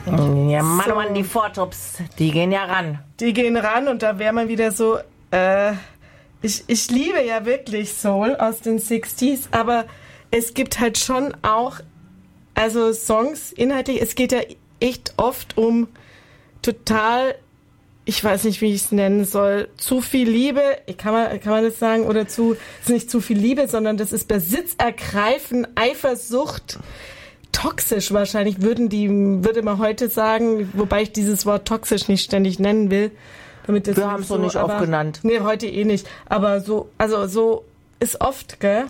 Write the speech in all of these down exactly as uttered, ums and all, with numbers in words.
Ja, Mann, So. Mann, die Four-Tops, die gehen ja ran. Die gehen ran und da wäre man wieder so, äh, ich, ich liebe ja wirklich Soul aus den sechziger, aber es gibt halt schon auch, also Songs inhaltlich, es geht ja echt oft um total, ich weiß nicht, wie ich es nennen soll, zu viel Liebe, kann man, kann man das sagen, oder zu, es ist nicht zu viel Liebe, sondern das ist Besitzergreifen, Eifersucht, toxisch wahrscheinlich, würden die, würde man heute sagen, wobei ich dieses Wort toxisch nicht ständig nennen will. Damit das Wir haben es so noch nicht aber- oft genannt. Nee, heute eh nicht. Aber so, also so ist oft, gell?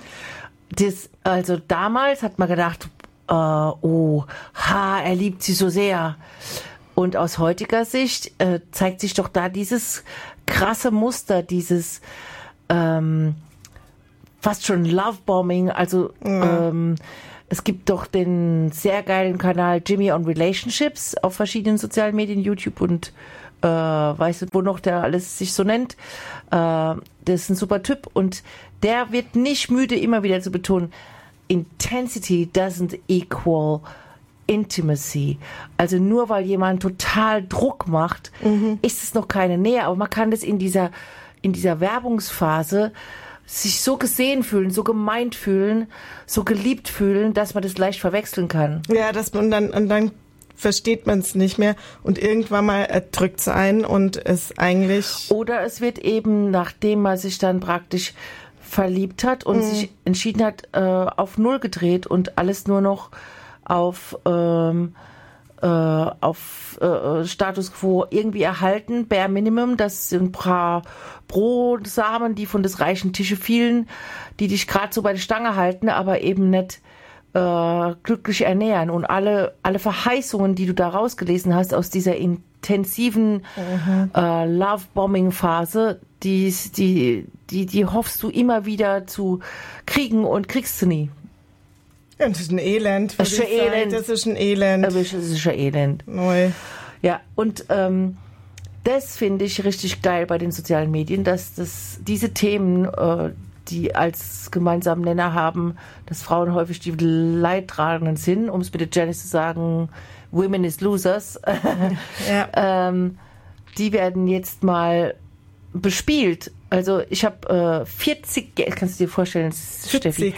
Das, also damals hat man gedacht, äh, oh, ha, er liebt sie so sehr. Und aus heutiger Sicht äh, zeigt sich doch da dieses krasse Muster, dieses ähm, fast schon Lovebombing. Also Ja. ähm, es gibt doch den sehr geilen Kanal Jimmy on Relationships auf verschiedenen sozialen Medien, YouTube und äh, weiß nicht, wo noch der alles sich so nennt. Äh, das ist ein super Typ und der wird nicht müde, immer wieder zu betonen, Intensity doesn't equal Intimacy. Also nur weil jemand total Druck macht, mhm. ist es noch keine Nähe. Aber man kann das in dieser, in dieser Werbungsphase sich so gesehen fühlen, so gemeint fühlen, so geliebt fühlen, dass man das leicht verwechseln kann. Ja, dass man dann, und dann versteht man es nicht mehr und irgendwann mal erdrückt es einen und es eigentlich... Oder es wird eben, nachdem man sich dann praktisch verliebt hat und mhm. sich entschieden hat, äh, auf Null gedreht und alles nur noch auf, ähm, äh, auf äh, Status quo irgendwie erhalten, bare minimum, das sind ein paar Brosamen, die von des reichen Tische fielen, die dich gerade so bei der Stange halten, aber eben nicht äh, glücklich ernähren. Und alle, alle Verheißungen, die du da rausgelesen hast aus dieser intensiven mhm. äh, Love-Bombing-Phase, die, die, die, die hoffst du immer wieder zu kriegen und kriegst du nie. Ja, das ist ein Elend. Das ist schon Elend. Das ist ein Elend. Das ist schon Elend. Neu. Ja, und ähm, das finde ich richtig geil bei den sozialen Medien, dass das, diese Themen, äh, die als gemeinsamen Nenner haben, dass Frauen häufig die Leidtragenden sind, um es mit der Janice zu sagen, Women is Losers, ja. ähm, die werden jetzt mal bespielt. Also ich habe äh, vierzig, kannst du dir vorstellen, Steffi,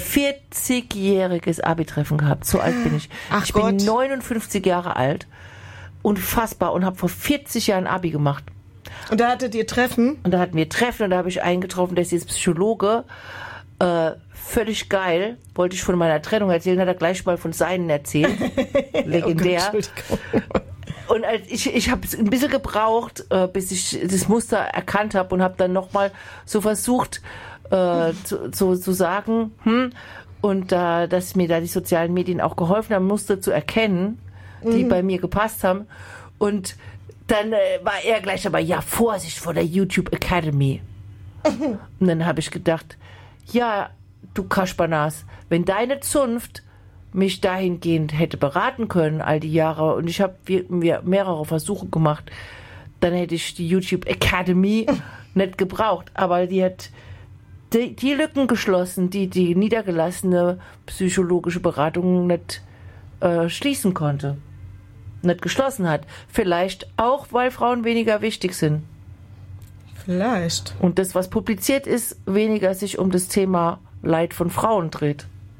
vierzigjähriges Abi-Treffen gehabt. So alt bin ich. Ach ich Gott. bin neunundfünfzig Jahre alt. Unfassbar. Und habe vor vierzig Jahren Abi gemacht. Und da hattet ihr Treffen? Und da hatten wir Treffen und da habe ich einen getroffen, der ist jetzt Psychologe. Äh, völlig geil. Wollte ich von meiner Trennung erzählen, hat er gleich mal von seinen erzählt. Legendär. Oh Gott, und als ich, ich habe es ein bisschen gebraucht, äh, bis ich das Muster erkannt habe und habe dann nochmal so versucht äh, zu, zu, zu sagen, hm, und äh, dass mir da die sozialen Medien auch geholfen haben, Muster zu erkennen, die mhm. bei mir gepasst haben. Und dann äh, war er gleich aber, ja, Vorsicht vor der YouTube Academy. Mhm. Und dann habe ich gedacht, ja, du Kaspernas, wenn deine Zunft mich dahingehend hätte beraten können, all die Jahre, und ich habe mir mehrere Versuche gemacht, dann hätte ich die YouTube Academy nicht gebraucht. Aber die hat die, die Lücken geschlossen, die die niedergelassene psychologische Beratung nicht äh, schließen konnte. Nicht geschlossen hat. Vielleicht auch, weil Frauen weniger wichtig sind. Vielleicht. Und das, was publiziert ist, weniger sich um das Thema Leid von Frauen dreht.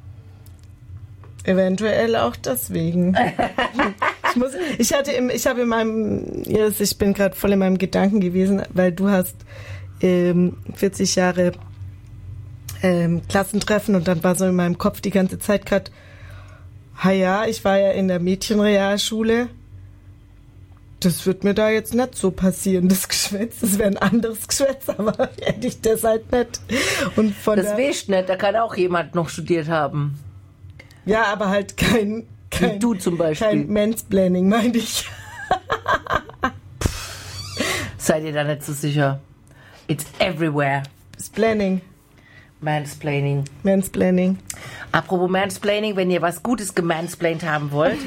Eventuell auch deswegen. ich, muss, ich hatte im, ich habe in meinem, yes, ich bin gerade voll in meinem Gedanken gewesen, weil du hast ähm, vierzig Jahre ähm, Klassentreffen und dann war so in meinem Kopf die ganze Zeit gerade, ha ja, ich war ja in der Mädchenrealschule. Das wird mir da jetzt nicht so passieren, das Geschwätz. Das wäre ein anderes Geschwätz, aber hätte ich das halt nicht. Und von das wischt nicht, da kann auch jemand noch studiert haben. Ja, aber halt kein, kein Wie du zum Beispiel. Kein Mansplaining, meine ich. Seid ihr da nicht so sicher? It's everywhere. Splaining. Mansplaining. Mansplaining. Apropos Mansplaining, wenn ihr was Gutes gemansplained haben wollt,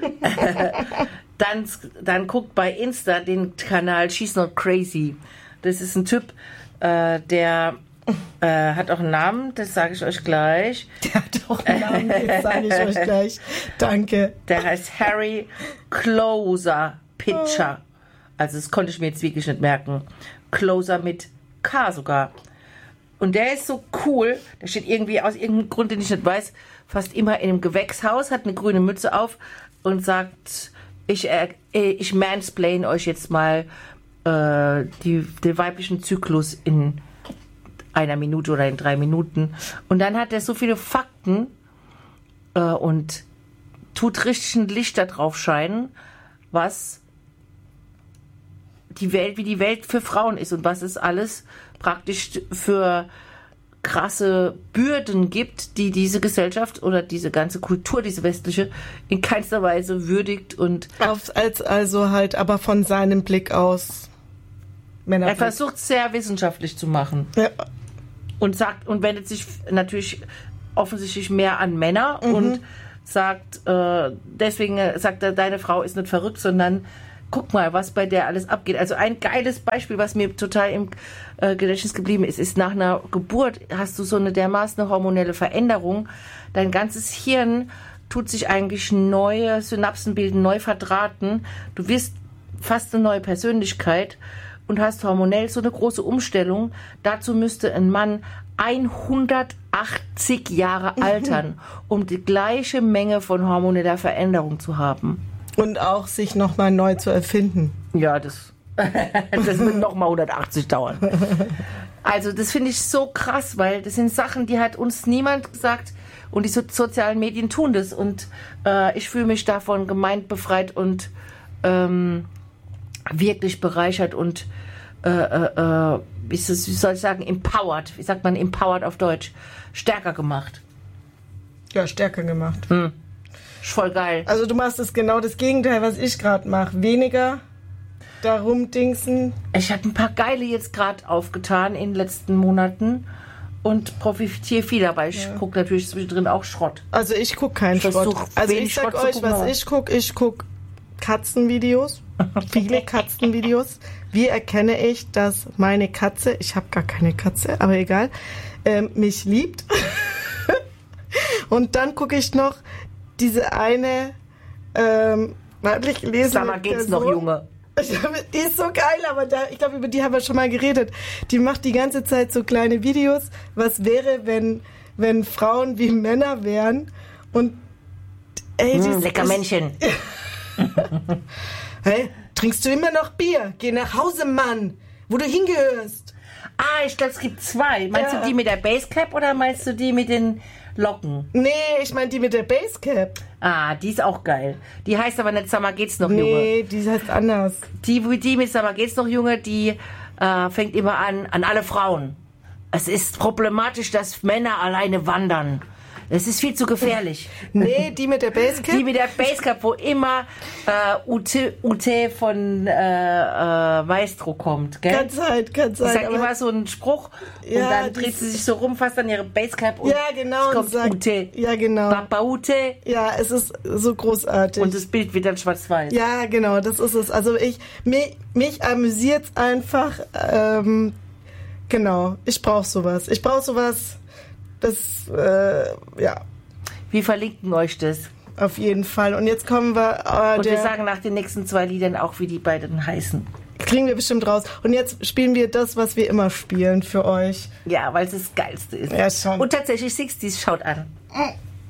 dann, dann guckt bei Insta den Kanal She's Not Crazy. Das ist ein Typ, äh, der Äh, hat auch einen Namen, das sage ich euch gleich. Der hat auch einen Namen, das sage ich euch gleich. Danke. Der heißt Harry Closer Pitcher. Also das konnte ich mir jetzt wirklich nicht merken. Closer mit K sogar. Und der ist so cool, der steht irgendwie aus irgendeinem Grund, den ich nicht weiß, fast immer in einem Gewächshaus, hat eine grüne Mütze auf und sagt, ich, äh, ich mansplain euch jetzt mal äh, die, den weiblichen Zyklus in einer Minute oder in drei Minuten. Und dann hat er so viele Fakten äh, und tut richtig ein Licht da drauf scheinen, was die Welt, wie die Welt für Frauen ist und was es alles praktisch für krasse Bürden gibt, die diese Gesellschaft oder diese ganze Kultur, diese westliche, in keinster Weise würdigt und Auf, als, also halt, aber von seinem Blick aus. er versucht es sehr wissenschaftlich zu machen. Ja. Und sagt und wendet sich natürlich offensichtlich mehr an Männer mhm. und sagt, äh, deswegen sagt er, deine Frau ist nicht verrückt, sondern guck mal, was bei der alles abgeht. Also ein geiles Beispiel, was mir total im äh, Gedächtnis geblieben ist, ist nach einer Geburt hast du so eine dermaßen hormonelle Veränderung. Dein ganzes Hirn tut sich eigentlich neue Synapsen bilden, neu verdrahten. Du wirst fast eine neue Persönlichkeit und hast hormonell so eine große Umstellung. Dazu müsste ein Mann hundertachtzig Jahre altern, um die gleiche Menge von hormoneller Veränderung zu haben. Und auch sich nochmal neu zu erfinden. Ja, das, das wird nochmal hundertachtzig dauern. Also das finde ich so krass, weil das sind Sachen, die hat uns niemand gesagt und die so sozialen Medien tun das. Und äh, ich fühle mich davon gemeint, befreit und ähm, wirklich bereichert und äh, äh, wie soll ich sagen, empowered. Wie sagt man empowered auf Deutsch? Stärker gemacht. Ja, stärker gemacht. Hm. Voll geil. Also du machst es genau das Gegenteil, was ich gerade mache. Weniger darum dingsen. Ich habe ein paar geile jetzt gerade aufgetan in den letzten Monaten und profitiere viel dabei. Ich ja. gucke natürlich zwischendrin auch Schrott. Also ich gucke keinen ich Schrott. Also ich sag Schrott euch, gucken, was ich gucke. Ich gucke Katzenvideos. Viele Katzenvideos. Wie erkenne ich, dass meine Katze, ich habe gar keine Katze, aber egal, ähm, mich liebt. Und dann gucke ich noch diese eine, ähm, warte, ich lese. Sag mal, geht's noch, Junge? Die ist so geil, aber da, ich glaube, über die haben wir schon mal geredet. Die macht die ganze Zeit so kleine Videos. Was wäre, wenn, wenn Frauen wie Männer wären? Und, ey, mm, lecker Männchen. Hey, trinkst du immer noch Bier? Geh nach Hause, Mann, wo du hingehörst. Ah, ich glaube, es gibt zwei. Meinst ja. du die mit der Basecap oder meinst du die mit den Locken? Nee, ich meine die mit der Basecap. Ah, die ist auch geil. Die heißt aber nicht, sag mal, geht's noch, Junge? Nee, die heißt anders. Die, die mit, sag mal, geht's noch, Junge, die äh, fängt immer an, an alle Frauen. Es ist problematisch, dass Männer alleine wandern. Es ist viel zu gefährlich. Nee, die mit der Basecap? Die mit der Basecap, wo immer äh, U T, U T von äh, äh, Maestro kommt, gell? Kann sein, kann sein. Die sagt immer so einen Spruch ja, und dann dreht sie sich so rum, fasst an ihre Basecap und ja, genau, es kommt sagt, U T. Ja, genau. Papa U T. Ja, es ist so großartig. Und das Bild wird dann schwarz-weiß. Ja, genau, das ist es. Also ich, mich, mich amüsiert es einfach. Ähm, genau, ich brauche sowas. Ich brauche sowas... Das, äh, ja. Wir verlinken euch das. Auf jeden Fall. Und jetzt kommen wir... Äh, und wir sagen nach den nächsten zwei Liedern auch, wie die beiden heißen. Kriegen wir bestimmt raus. Und jetzt spielen wir das, was wir immer spielen für euch. Ja, weil es das Geilste ist. Ja, schon. Und tatsächlich sechziger, schaut an.